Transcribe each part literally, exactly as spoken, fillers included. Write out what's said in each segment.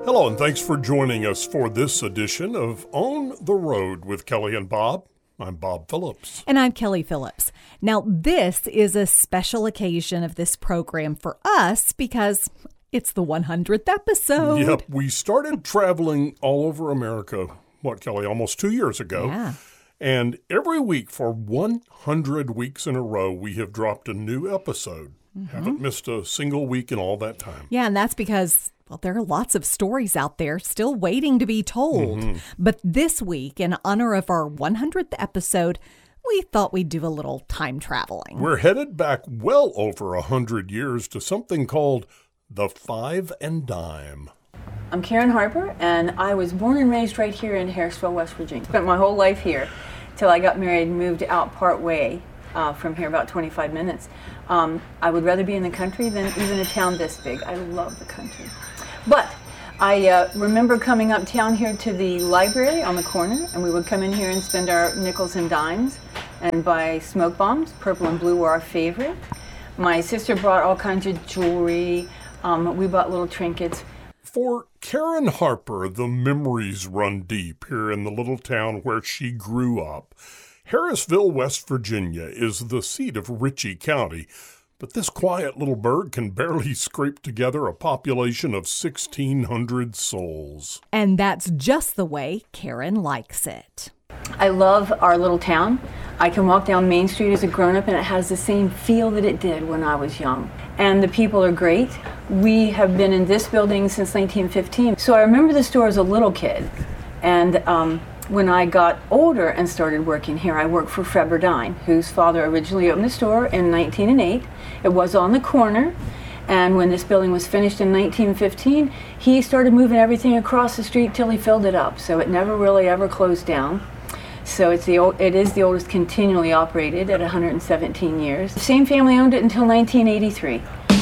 Hello, and thanks for joining us for this edition of On the Road with Kelly and Bob. I'm Bob Phillips. And I'm Kelly Phillips. Now, this is a special occasion of this program for us because it's the one hundredth episode. Yep, we started traveling all over America, what, Kelly, almost two years ago. Yeah. And every week for one hundred weeks in a row, we have dropped a new episode. Mm-hmm. Haven't missed a single week in all that time. Yeah, and that's because, well, there are lots of stories out there still waiting to be told. Mm-hmm. But this week, in honor of our one hundredth episode, we thought we'd do a little time traveling. We're headed back well over one hundred years to something called the Five and Dime. I'm Karen Harper, and I was born and raised right here in Harrisville, West Virginia. Spent my whole life here till I got married and moved out part way uh, from here, about twenty-five minutes. Um, I would rather be in the country than even a town this big. I love the country. But I uh, remember coming uptown here to the library on the corner, and we would come in here and spend our nickels and dimes and buy smoke bombs. Purple and blue were our favorite. My sister brought all kinds of jewelry. Um, we bought little trinkets. For Karen Harper, the memories run deep here in the little town where she grew up. Harrisville, West Virginia is the seat of Ritchie County, but this quiet little burg can barely scrape together a population of sixteen hundred souls. And that's just the way Karen likes it. I love our little town. I can walk down Main Street as a grown-up and it has the same feel that it did when I was young. And the people are great. We have been in this building since nineteen fifteen. So I remember the store as a little kid. And um, when I got older and started working here, I worked for Fred Burdine, whose father originally opened the store in nineteen oh eight. It was on the corner. And when this building was finished in nineteen fifteen, he started moving everything across the street till he filled it up. So it never really ever closed down. So it's the old, it is the oldest continually operated at one hundred seventeen years. The same family owned it until nineteen eighty-three.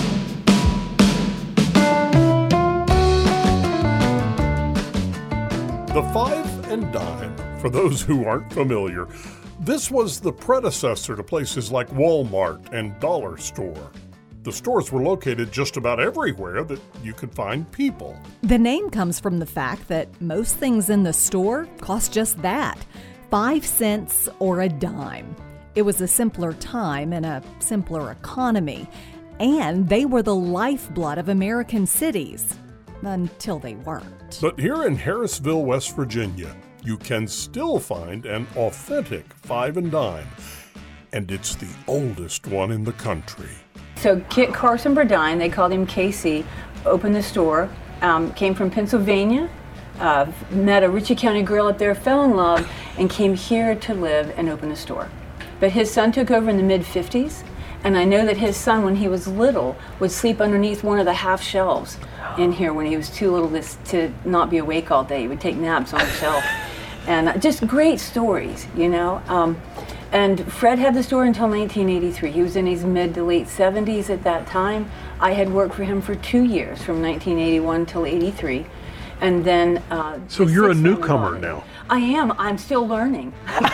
The Five and Dime, for those who aren't familiar, this was the predecessor to places like Walmart and Dollar Store. The stores were located just about everywhere that you could find people. The name comes from the fact that most things in the store cost just that. Five cents or a dime. It was a simpler time and a simpler economy, and they were the lifeblood of American cities, until they weren't. But here in Harrisville, West Virginia, you can still find an authentic Five and Dime, and it's the oldest one in the country. So Kit Carson Burdine, they called him K C, opened the store, um, came from Pennsylvania, Uh, met a Ritchie County girl up there, fell in love, and came here to live and open a store. But his son took over in the mid fifties, and I know that his son, when he was little, would sleep underneath one of the half shelves in here when he was too little to, to not be awake all day. He would take naps on the shelf. And uh, just great stories, you know. Um, and Fred had the store until nineteen eighty-three. He was in his mid to late seventies at that time. I had worked for him for two years, from nineteen eighty-one till eighty-three. And then uh, So you're a newcomer now. I am. I'm still learning.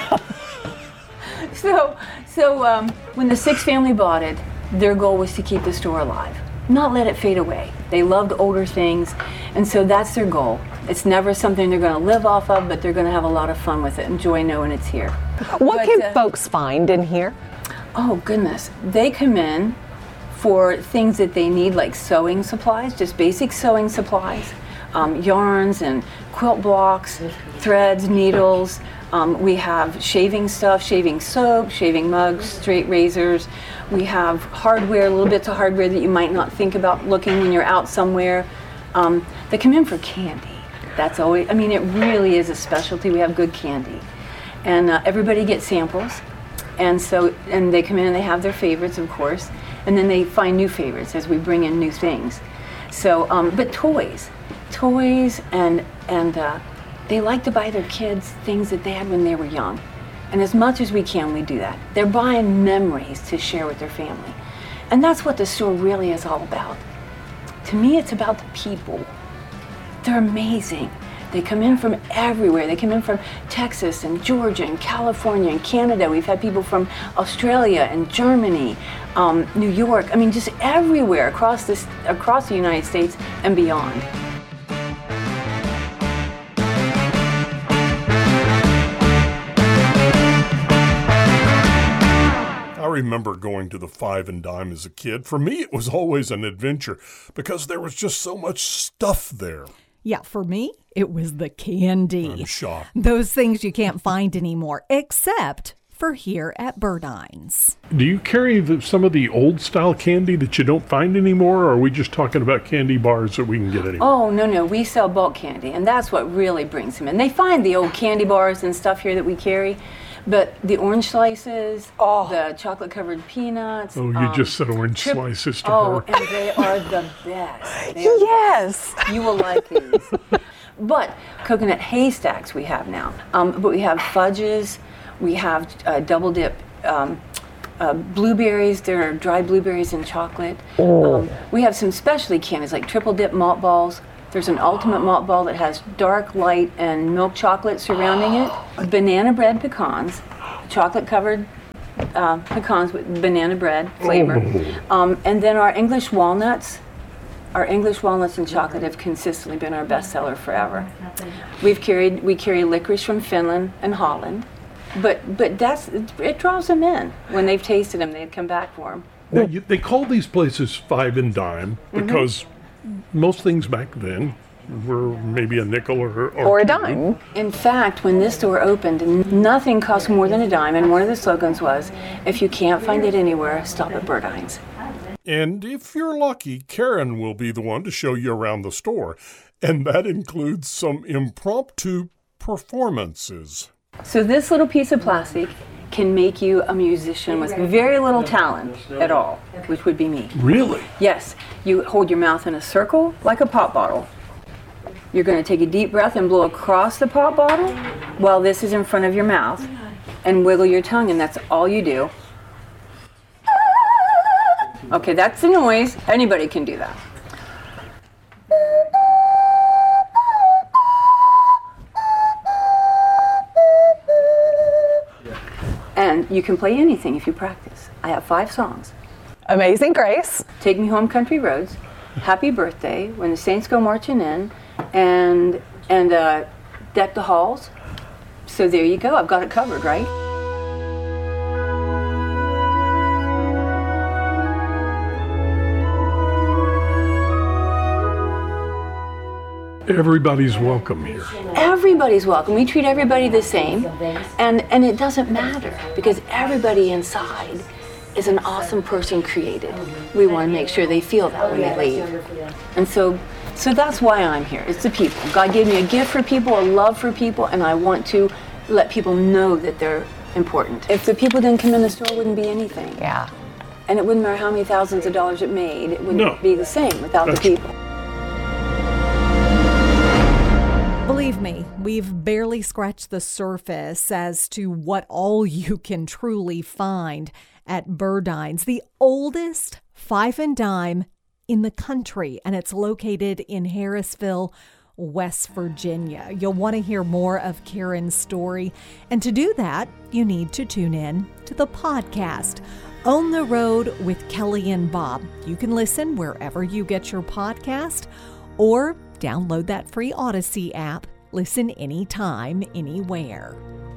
so so um, when the Six family bought it, their goal was to keep the store alive, not let it fade away. They loved older things, and so that's their goal. It's never something they're going to live off of, but they're going to have a lot of fun with it, enjoy knowing it's here. What but, can uh, folks find in here? Oh, goodness. They come in for things that they need, like sewing supplies, just basic sewing supplies. Um, yarns and quilt blocks, threads, needles. Um, we have shaving stuff, shaving soap, shaving mugs, straight razors. We have hardware, little bits of hardware that you might not think about looking when you're out somewhere. Um, they come in for candy. That's always, I mean, it really is a specialty. We have good candy. And uh, everybody gets samples. And so, and they come in and they have their favorites, of course. And then they find new favorites as we bring in new things. So, um, but toys. Toys and and uh, they like to buy their kids things that they had when they were young. And as much as we can, we do that. They're buying memories to share with their family. And that's what the store really is all about. To me, it's about the people. They're amazing. They come in from everywhere. They come in from Texas and Georgia and California and Canada. We've had people from Australia and Germany, um, New York. I mean, just everywhere across this, across the United States and beyond. remember going to the Five and Dime as a kid. For me, it was always an adventure because there was just so much stuff there. Yeah, for me, it was the candy. I'm shocked. Those things you can't find anymore, except for here at Burdines. Do you carry the, some of the old style candy that you don't find anymore, or are we just talking about candy bars that we can get anywhere? Oh, no, no, we sell bulk candy, and that's what really brings them in. They find the old candy bars and stuff here that we carry, but the orange slices, oh. the chocolate-covered peanuts. Oh, you um, just said orange trip- slices to oh, her. and they are the best. They are Yes. the best. You will like these. But coconut haystacks we have now. Um, but we have fudges. We have uh, double dip um, uh, blueberries. There are dried blueberries and chocolate. Oh. Um, we have some specialty candies like triple dip malt balls. There's an ultimate malt ball that has dark, light, and milk chocolate surrounding it. Banana bread pecans, chocolate covered uh, pecans with banana bread flavor. Oh. Um, and then our English walnuts. Our English walnuts and chocolate have consistently been our bestseller forever. We've carried we carry licorice from Finland and Holland, but but that's it draws them in. When they've tasted them, they'd come back for them. Now, you, they call these places Five and Dime because Mm-hmm. most things back then were maybe a nickel or or, Or a two. dime. In fact, when this store opened, nothing cost more than a dime, and one of the slogans was, "If you can't find it anywhere, stop at Burdines." And if you're lucky, Karen will be the one to show you around the store. And that includes some impromptu performances. So this little piece of plastic can make you a musician with very little talent at all, which would be me. Really? Yes, you hold your mouth in a circle like a pop bottle. You're going to take a deep breath and blow across the pop bottle while this is in front of your mouth and wiggle your tongue, and that's all you do. Okay, that's the noise. Anybody can do that. And you can play anything if you practice. I have five songs. Amazing Grace. Take Me Home Country Roads, Happy Birthday, When the Saints Go Marching In, and and uh, Deck the Halls. So there you go. I've got it covered, right? Everybody's welcome here. Everybody's welcome. We treat everybody the same, and and it doesn't matter because everybody inside is an awesome person created. We want to make sure they feel that when they leave, and so so that's why I'm here. It's the people. God gave me a gift for people, a love for people, and I want to let people know that they're important. If the people didn't come in, the store wouldn't be anything. Yeah. And it wouldn't matter how many thousands of dollars it made. It wouldn't No. be the same without That's the people. Believe me, we've barely scratched the surface as to what all you can truly find at Burdines, the oldest Five and Dime in the country, and it's located in Harrisville, West Virginia. You'll want to hear more of Karen's story, and to do that, you need to tune in to the podcast, On the Road with Kelly and Bob. You can listen wherever you get your podcast, or download that free Odyssey app. Listen anytime, anywhere.